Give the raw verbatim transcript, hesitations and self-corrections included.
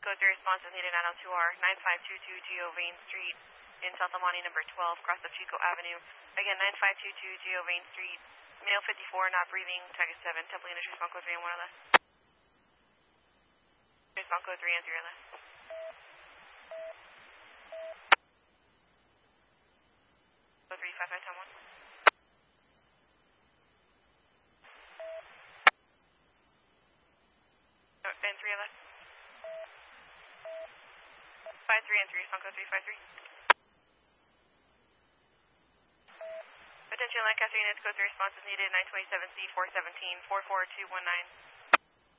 Code three response is needed nine oh two R, nine five two two Geo Vane Street in South El Monte, number twelve, cross of Chico Avenue. Again, nine five two two Geo Vane Street, male fifty-four, not breathing, target seven, Temple Units, respond code three and one or less. Respond code three and three or less. Code three, five five ten one. And three or less. five three and three, respond code three five three. Attention Lancaster units, code three response is needed, nine twenty-seven C, four seventeen, four four two one nine.